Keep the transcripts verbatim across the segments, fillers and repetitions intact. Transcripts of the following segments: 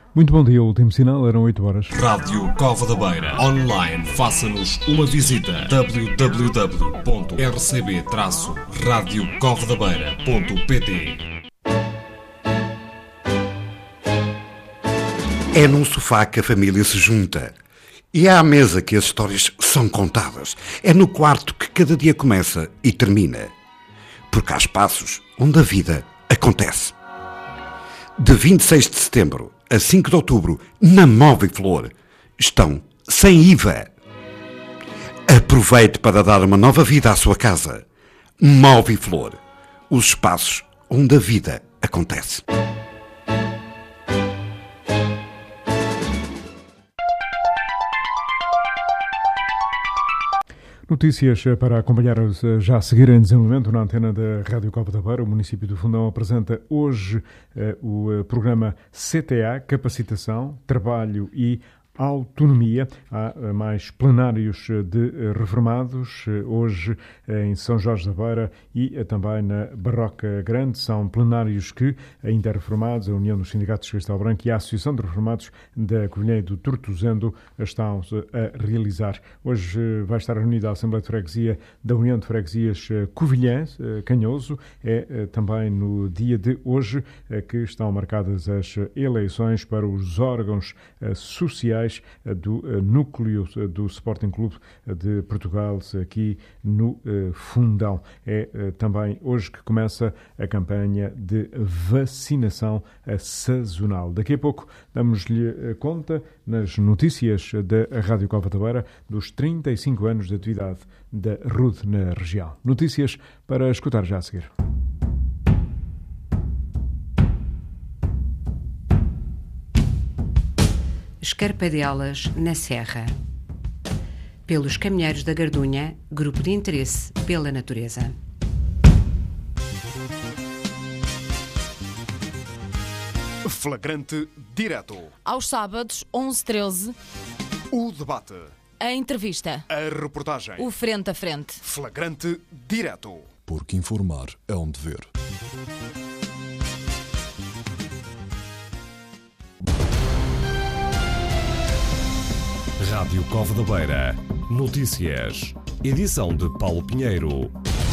Muito bom dia, o último sinal, eram oito horas. Rádio Cova da Beira. Online, faça-nos uma visita. w w w ponto r c b traço rádio cova da beira ponto p t. É num sofá que a família se junta. E é à mesa que as histórias são contadas. É no quarto que cada dia começa e termina. Porque há espaços onde a vida acontece. De vinte e seis de setembro a cinco de outubro, na Moviflor, estão sem I V A. Aproveite para dar uma nova vida à sua casa. Moviflor, os espaços onde a vida acontece. Notícias para acompanhar já a seguir em desenvolvimento na antena da Rádio Cova da Beira. O município do Fundão apresenta hoje eh, o programa C T A, Capacitação, Trabalho e Autonomia. Há mais plenários de reformados hoje em São Jorge da Beira e também na Barroca Grande. São plenários que a Interreformados, a União dos Sindicatos de Castelo Branco e a Associação de Reformados da Covilhã e do Tortozendo estão a realizar. Hoje vai estar reunida a Assembleia de Freguesia da União de Freguesias Covilhã, Canhoso. É também no dia de hoje que estão marcadas as eleições para os órgãos sociais do núcleo do Sporting Clube de Portugal aqui no Fundão. É também hoje que começa a campanha de vacinação sazonal. Daqui a pouco damos-lhe conta nas notícias da Rádio Cova da Beira dos trinta e cinco anos de atividade da R U D na região. Notícias para escutar já a seguir. Escarpadelas na Serra. Pelos Caminheiros da Gardunha, Grupo de Interesse pela Natureza. Flagrante Direto. Aos sábados, onze e treze. O debate. A entrevista. A reportagem. O frente a frente. Flagrante Direto. Porque informar é um dever. Rádio Cova da Beira. Notícias. Edição de Paulo Pinheiro.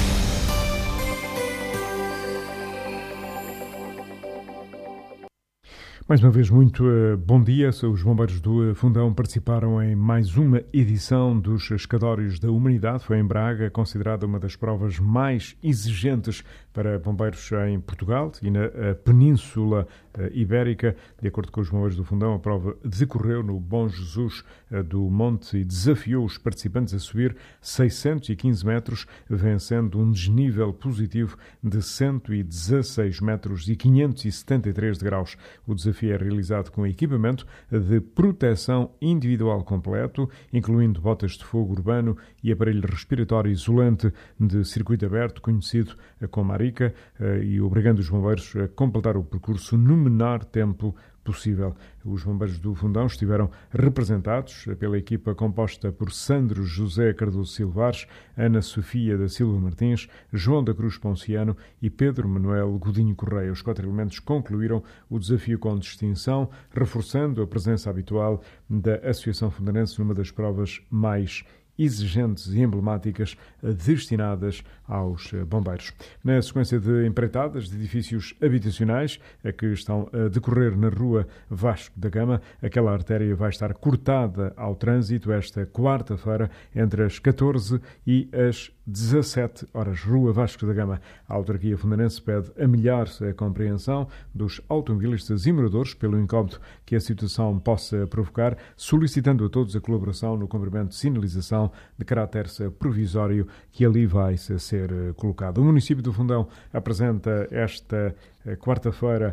Mais uma vez, muito uh, bom dia. Os bombeiros do Fundão participaram em mais uma edição dos Escadórios da Humanidade. Foi em Braga, considerada uma das provas mais exigentes para bombeiros em Portugal e na uh, Península uh, Ibérica. De acordo com os bombeiros do Fundão, a prova decorreu no Bom Jesus uh, do Monte e desafiou os participantes a subir seiscentos e quinze metros, vencendo um desnível positivo de cento e dezasseis metros e quinhentos e setenta e três de graus. O desafio é realizado com equipamento de proteção individual completo, incluindo botas de fogo urbano e aparelho respiratório isolante de circuito aberto, conhecido como Arica, e obrigando os bombeiros a completar o percurso no menor tempo possível. Os bombeiros do Fundão estiveram representados pela equipa composta por Sandro José Cardoso Silvares, Ana Sofia da Silva Martins, João da Cruz Ponciano e Pedro Manuel Godinho Correia. Os quatro elementos concluíram o desafio com distinção, reforçando a presença habitual da Associação Fundanense numa das provas mais exigentes e emblemáticas destinadas aos bombeiros. Na sequência de empreitadas de edifícios habitacionais que estão a decorrer na rua Vasco da Gama, aquela artéria vai estar cortada ao trânsito esta quarta-feira entre as catorze e as dezassete horas. Rua Vasco da Gama. A autarquia fundanense pede a milhares a compreensão dos automobilistas e moradores pelo incómodo que a situação possa provocar, solicitando a todos a colaboração no cumprimento de sinalização de caráter provisório que ali vai ser colocado. O município do Fundão apresenta esta quarta-feira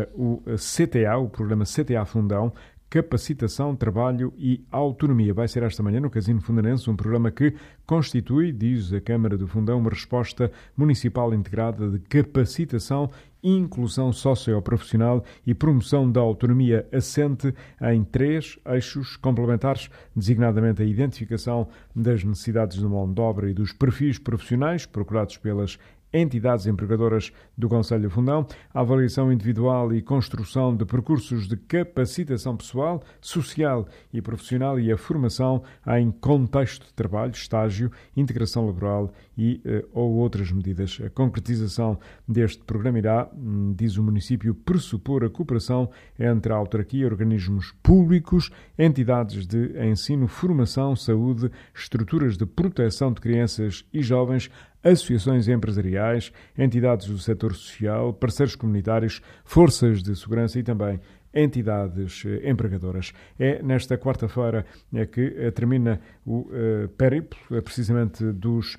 o C T A, o programa C T A Fundão, Capacitação, Trabalho e Autonomia. Vai ser esta manhã no Casino Fundanense um programa que constitui, diz a Câmara do Fundão, uma resposta municipal integrada de capacitação, inclusão socioprofissional e promoção da autonomia assente em três eixos complementares, designadamente a identificação das necessidades de mão de obra e dos perfis profissionais procurados pelas entidades empregadoras do Conselho do Fundão, a avaliação individual e construção de percursos de capacitação pessoal, social e profissional e a formação em contexto de trabalho, estágio, integração laboral e eh, ou outras medidas. A concretização deste programa irá, diz o município, pressupor a cooperação entre a autarquia, organismos públicos, entidades de ensino, formação, saúde, estruturas de proteção de crianças e jovens, associações empresariais, entidades do setor social, parceiros comunitários, forças de segurança e também entidades empregadoras. É nesta quarta-feira é que termina o uh, périplo, precisamente dos,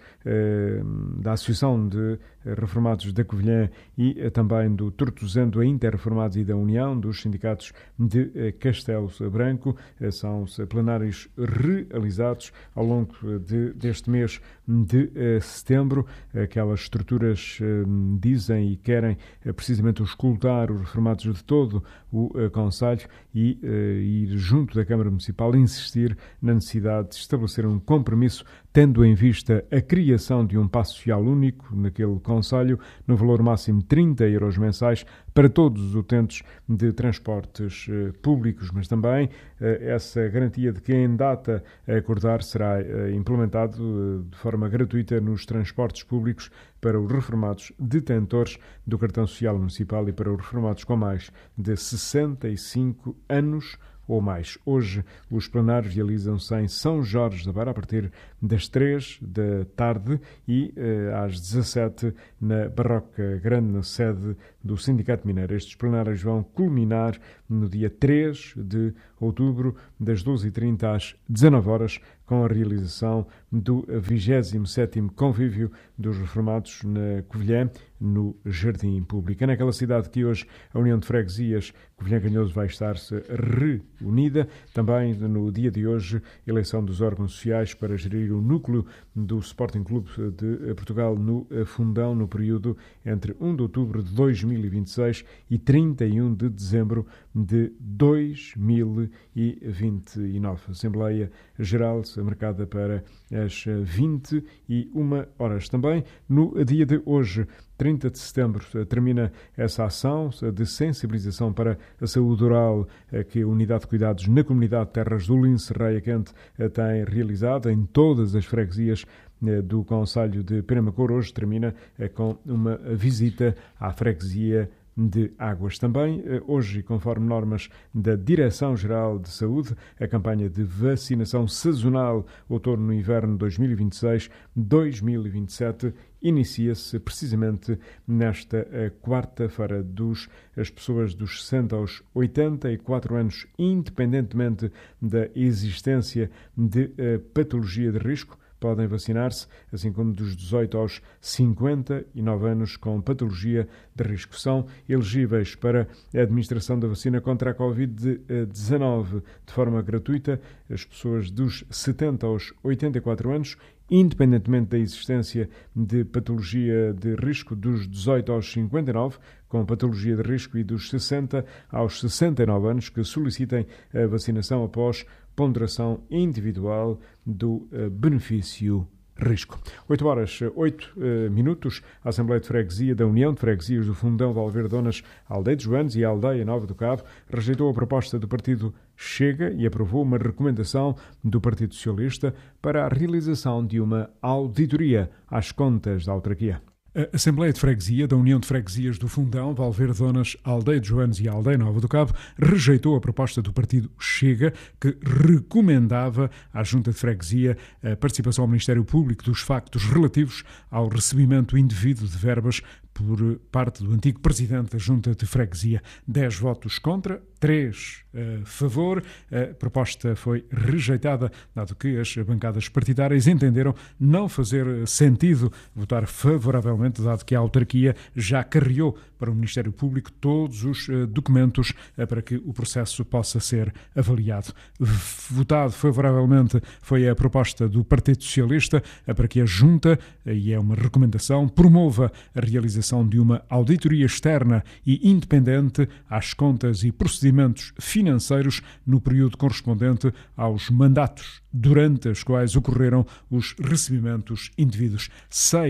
uh, da Associação de Reformados da Covilhã e uh, também do Tortozendo, a Interreformados e da União dos Sindicatos de uh, Castelo Branco. Uh, são os plenários realizados ao longo de, deste mês de uh, setembro. Aquelas estruturas uh, dizem e querem uh, precisamente escutar os reformados de todo o Conselho e uh, ir junto da Câmara Municipal insistir na necessidade de estabelecer um compromisso tendo em vista a criação de um passo social único naquele Conselho no valor máximo de trinta euros mensais para todos os utentes de transportes uh, públicos, mas também uh, essa garantia de que em data a acordar será uh, implementado uh, de forma gratuita nos transportes públicos para os reformados detentores do cartão social municipal e para os reformados com mais de sessenta e cinco anos ou mais. Hoje, os plenários realizam-se em São Jorge da Beira a partir das três da tarde e eh, às dezassete na Barroca Grande, na sede do Sindicato Mineiro. Estes plenários vão culminar no dia três de outubro, das doze e trinta às dezanove horas, com a realização do vigésimo sétimo Convívio dos Reformados na Covilhã, no Jardim Público. É naquela cidade que hoje a União de Freguesias Covilhã Ganhoso vai estar-se reunida. Também no dia de hoje, eleição dos órgãos sociais para gerir o núcleo do Sporting Clube de Portugal no Fundão, no período entre primeiro de outubro de dois mil e vinte e seis e trinta e um de dezembro de dois mil e vinte e nove. Assembleia Geral marcada para as vinte e uma horas. Também no dia de hoje, trinta de setembro, termina essa ação de sensibilização para a saúde oral que a Unidade de Cuidados na Comunidade de Terras do Lince Raia Quente tem realizado em todas as freguesias do Conselho de Penamacor. Hoje termina com uma visita à freguesia de Águas. Também, hoje, conforme normas da Direção-Geral de Saúde, a campanha de vacinação sazonal outono-inverno dois mil e vinte e seis dois mil e vinte e sete inicia-se precisamente nesta quarta-feira. Dos, as pessoas dos sessenta aos oitenta e quatro anos, independentemente da existência de uh, patologia de risco, podem vacinar-se, assim como dos dezoito aos cinquenta e nove anos com patologia de risco. São elegíveis para a administração da vacina contra a covid dezanove de forma gratuita as pessoas dos setenta aos oitenta e quatro anos, independentemente da existência de patologia de risco, dos dezoito aos cinquenta e nove, com patologia de risco, e dos sessenta aos sessenta e nove anos, que solicitem a vacinação após ponderação individual do uh, benefício risco. oito horas, oito uh, minutos, a Assembleia de Freguesia da União de Freguesias do Fundão Valverdonas, Aldeia de Joanes e a Aldeia Nova do Cabo rejeitou a proposta do partido Chega e aprovou uma recomendação do Partido Socialista para a realização de uma auditoria às contas da autarquia. A Assembleia de Freguesia da União de Freguesias do Fundão, Valverdonas, Aldeia de Joanes e Aldeia Nova do Cabo rejeitou a proposta do partido Chega, que recomendava à Junta de Freguesia a participação ao Ministério Público dos factos relativos ao recebimento indevido de verbas por parte do antigo presidente da Junta de Freguesia. dez votos contra, três a favor. A proposta foi rejeitada, dado que as bancadas partidárias entenderam não fazer sentido votar favoravelmente, dado que a autarquia já carreou para o Ministério Público todos os documentos para que o processo possa ser avaliado. Votado favoravelmente foi a proposta do Partido Socialista para que a Junta, e é uma recomendação, promova a realização de uma auditoria externa e independente às contas e procedimentos financeiros no período correspondente aos mandatos durante os quais ocorreram os recebimentos indevidos. Seis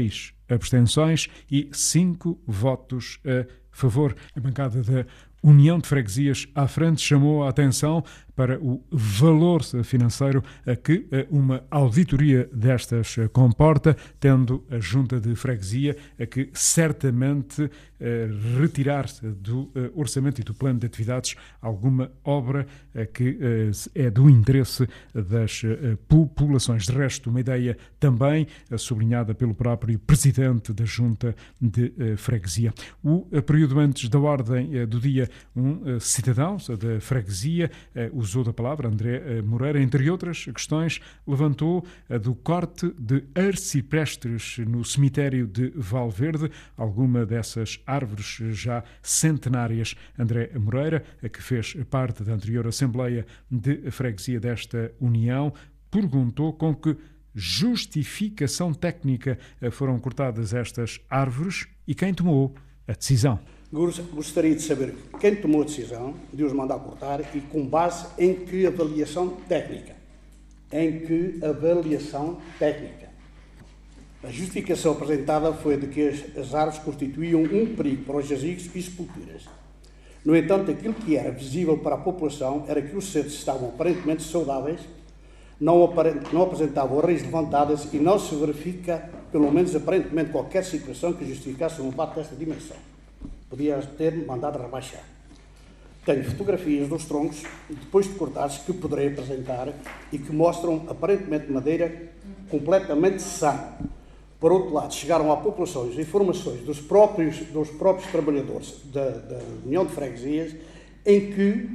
abstenções e cinco votos a favor. A bancada da União de Freguesias à Frente chamou a atenção para o valor financeiro a que uma auditoria destas comporta, tendo a Junta de Freguesia a que certamente retirar-se do orçamento e do plano de atividades alguma obra que é do interesse das populações. De resto, uma ideia também sublinhada pelo próprio Presidente da Junta de Freguesia. O período antes da ordem do dia, um cidadão da Freguesia usou da palavra, André Moreira, entre outras questões, levantou a do corte de arciprestes no cemitério de Valverde, alguma dessas árvores já centenárias. André Moreira, que fez parte da anterior Assembleia de Freguesia desta União, perguntou com que justificação técnica foram cortadas estas árvores e quem tomou a decisão. Gostaria de saber quem tomou a decisão de os mandar cortar e com base em que avaliação técnica. Em que avaliação técnica. A justificação apresentada foi de que as, as árvores constituíam um perigo para os jazigos e sepulturas. No entanto, aquilo que era visível para a população era que os seres estavam aparentemente saudáveis, não, aparent, não apresentavam raízes levantadas e não se verifica, pelo menos aparentemente, qualquer situação que justificasse um abate desta dimensão. Podia ter mandado rebaixar. Tenho fotografias dos troncos, depois de cortados, que poderei apresentar e que mostram aparentemente madeira completamente sã. Por outro lado, chegaram à população as informações dos próprios, dos próprios trabalhadores da, da União de Freguesias em que,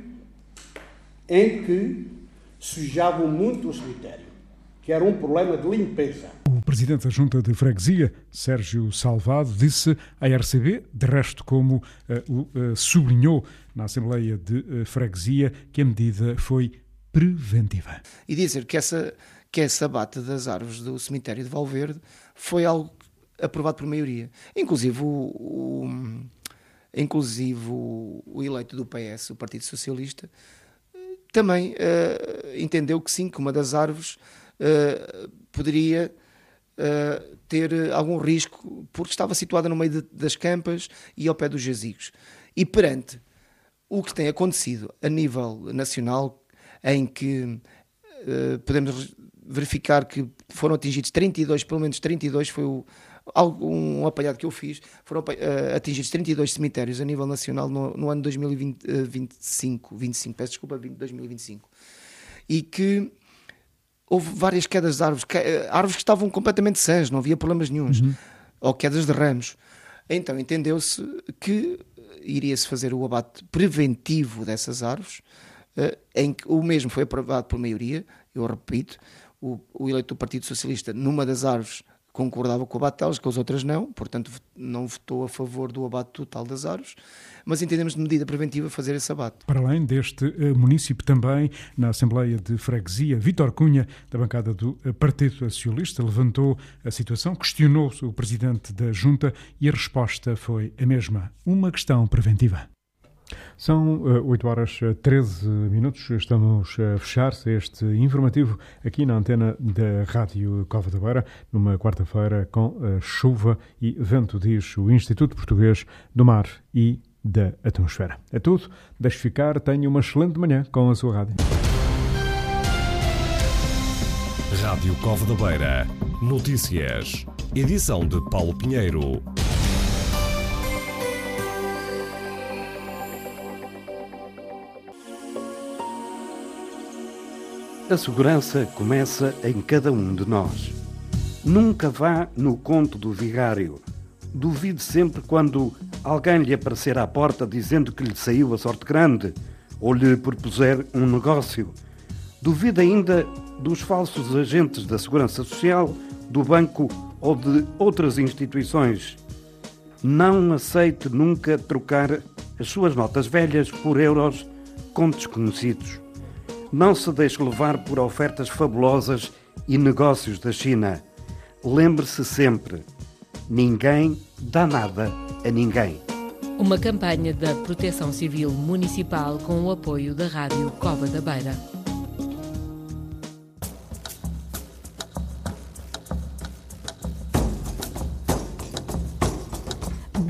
em que sujavam muito o cemitério, que era um problema de limpeza. O Presidente da Junta de Freguesia, Sérgio Salvado, disse à R C B, de resto como uh, uh, sublinhou na Assembleia de uh, Freguesia, que a medida foi preventiva. E dizer que essa, que esse abate das árvores do cemitério de Valverde foi algo aprovado por maioria. Inclusive o, o, inclusive o, o eleito do P S, o Partido Socialista, também uh, entendeu que sim, que uma das árvores uh, poderia uh, ter algum risco, porque estava situada no meio de, das campas e ao pé dos jazigos. E perante o que tem acontecido a nível nacional, em que uh, podemos verificar que foram atingidos trinta e dois, pelo menos trinta e dois, foi o, um apanhado que eu fiz, foram uh, atingidos trinta e dois cemitérios a nível nacional no, no ano dois mil e vinte, uh, vinte e cinco, vinte e cinco, peço desculpa, dois mil e vinte e cinco, e que houve várias quedas de árvores, que, uh, árvores que estavam completamente sãs, não havia problemas nenhuns, uhum. ou quedas de ramos. Então entendeu-se que iria-se fazer o abate preventivo dessas árvores, uh, em que o mesmo foi aprovado por maioria, eu repito, o, o eleito do Partido Socialista, numa das árvores, concordava com o abate delas, com as outras não, portanto não votou a favor do abate total das árvores, mas entendemos de medida preventiva fazer esse abate. Para além deste uh, município, também na Assembleia de Freguesia, Vítor Cunha, da bancada do uh, Partido Socialista, levantou a situação, questionou-se o Presidente da Junta e a resposta foi a mesma, uma questão preventiva. São uh, oito horas e treze minutos, estamos a fechar-se este informativo aqui na antena da Rádio Cova da Beira, numa quarta-feira com uh, chuva e vento, diz o Instituto Português do Mar e da Atmosfera. É tudo, deixe ficar, tenha uma excelente manhã com a sua rádio. Rádio Cova da Beira, notícias, edição de Paulo Pinheiro. A segurança começa em cada um de nós. Nunca vá no conto do vigário. Duvide sempre quando alguém lhe aparecer à porta dizendo que lhe saiu a sorte grande ou lhe propuser um negócio. Duvide ainda dos falsos agentes da Segurança Social, do banco ou de outras instituições. Não aceite nunca trocar as suas notas velhas por euros com desconhecidos. Não se deixe levar por ofertas fabulosas e negócios da China. Lembre-se sempre, ninguém dá nada a ninguém. Uma campanha da Proteção Civil Municipal com o apoio da Rádio Cova da Beira.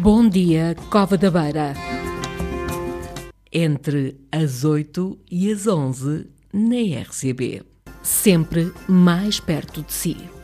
Bom dia, Cova da Beira. Entre as oito e as onze na R C B. Sempre mais perto de si.